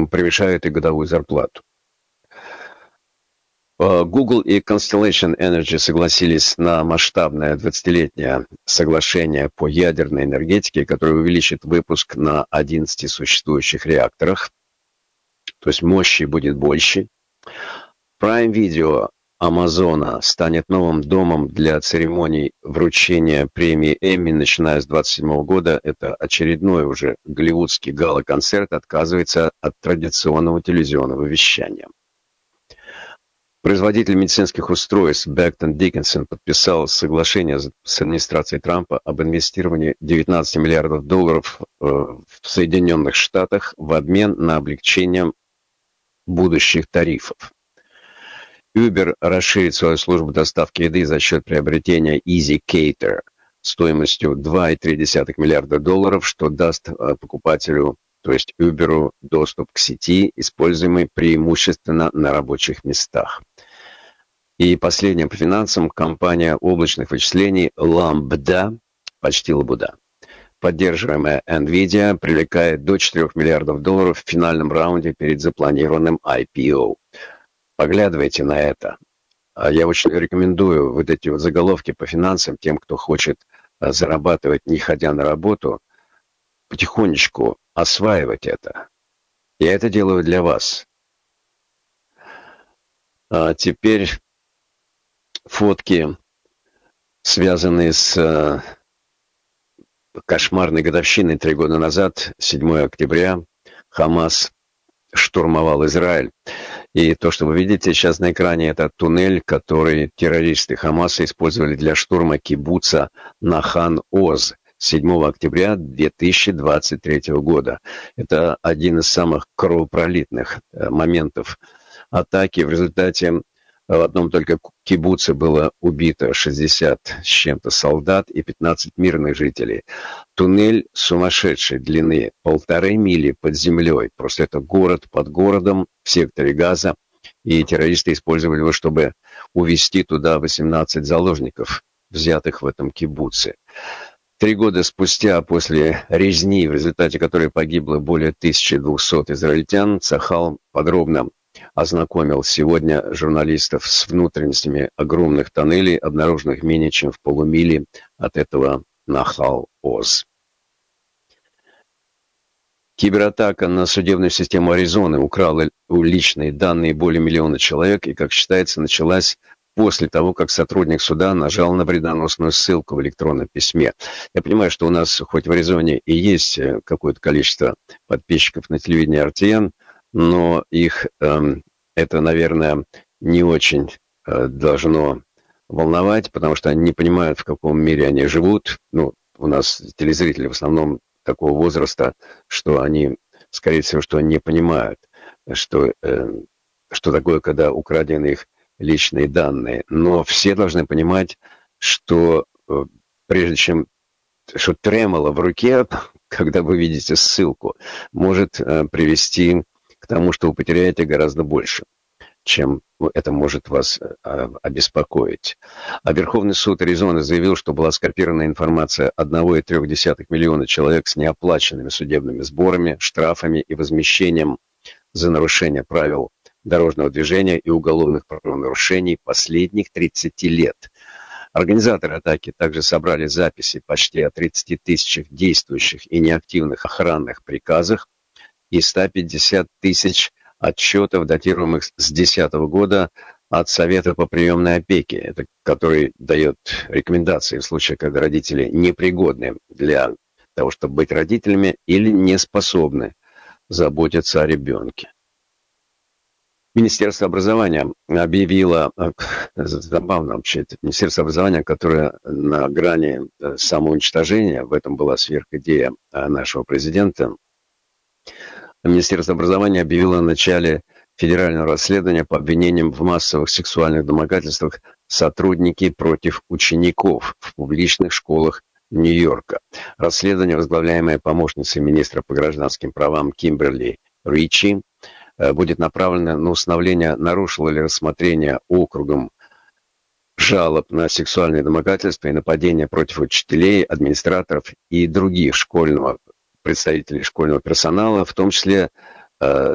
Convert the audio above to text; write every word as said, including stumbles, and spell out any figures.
превышают и годовую зарплату. Google и Constellation Energy согласились на масштабное двадцатилетнее соглашение по ядерной энергетике, которое увеличит выпуск на одиннадцати существующих реакторах, то есть мощи будет больше. Prime Video Амазона станет новым домом для церемоний вручения премии Эмми, начиная с двадцать седьмого года. Это очередной уже голливудский гала-концерт отказывается от традиционного телевизионного вещания. Производитель медицинских устройств Becton Dickinson подписал соглашение с администрацией Трампа об инвестировании девятнадцати миллиардов долларов в Соединенных Штатах в обмен на облегчение будущих тарифов. Uber расширит свою службу доставки еды за счет приобретения Easy Cater стоимостью два целых три десятых миллиарда долларов, что даст покупателю, то есть Uber, доступ к сети, используемой преимущественно на рабочих местах. И последнее по финансам. Компания облачных вычислений Lambda, почти лабуда, поддерживаемая NVIDIA, привлекает до четырёх миллиардов долларов в финальном раунде перед запланированным ай пи о. Поглядывайте на это. Я очень рекомендую вот эти вот заголовки по финансам тем, кто хочет зарабатывать, не ходя на работу, потихонечку осваивать это. Я это делаю для вас. А теперь фотки, связанные с кошмарной годовщиной три года назад, седьмого октября, Хамас штурмовал Израиль. И то, что вы видите сейчас на экране, это туннель, который террористы Хамаса использовали для штурма кибуца Нахан-Оз седьмого октября две тысячи двадцать третьего года. Это один из самых кровопролитных моментов атаки. В результате в одном только кибуце было убито шестьдесят с чем-то солдат и пятнадцать мирных жителей. Туннель сумасшедшей длины, полторы мили под землей. Просто это город под городом в секторе Газа. И террористы использовали его, чтобы увезти туда восемнадцать заложников, взятых в этом кибуце. Три года спустя, после резни, в результате которой погибло более тысячи двухсот израильтян, Цахал подробно ознакомил сегодня журналистов с внутренностями огромных тоннелей, обнаруженных менее чем в полумиле от этого Нахал-Оз. Кибератака на судебную систему Аризоны украла личные данные более миллиона человек и, как считается, началась после того, как сотрудник суда нажал на вредоносную ссылку в электронном письме. Я понимаю, что у нас хоть в Аризоне и есть какое-то количество подписчиков на телевидении эр ти эн, но их э, это, наверное, не очень э, должно волновать, потому что они не понимают, в каком мире они живут. Ну, у нас телезрители в основном такого возраста, что они, скорее всего, что не понимают, что, э, что такое, когда украдены их личные данные. Но все должны понимать, что э, прежде чем, что тремоло в руке, когда вы видите ссылку, может э, привести к тому, что вы потеряете гораздо больше, чем это может вас а, обеспокоить. А Верховный суд Аризоны заявил, что была скопирована информация одного целых трёх десятых миллиона человек с неоплаченными судебными сборами, штрафами и возмещением за нарушение правил дорожного движения и уголовных правонарушений последних тридцати лет. Организаторы атаки также собрали записи почти о тридцати тысячах действующих и неактивных охранных приказах и ста пятидесяти тысяч отчетов, датируемых с две тысячи десятого года от Совета по приемной опеке, это, который дает рекомендации в случае, когда родители непригодны для того, чтобы быть родителями или не способны заботиться о ребенке. Министерство образования объявило, забавно вообще, это Министерство образования, которое на грани самоуничтожения, в этом была сверхидея нашего президента. Министерство образования объявило о начале федерального расследования по обвинениям в массовых сексуальных домогательствах сотрудники против учеников в публичных школах Нью-Йорка. Расследование, возглавляемое помощницей министра по гражданским правам Кимберли Ричи, будет направлено на установление, нарушило ли рассмотрение округом жалоб на сексуальные домогательства и нападения против учителей, администраторов и других школьного представителей школьного персонала, в том числе э,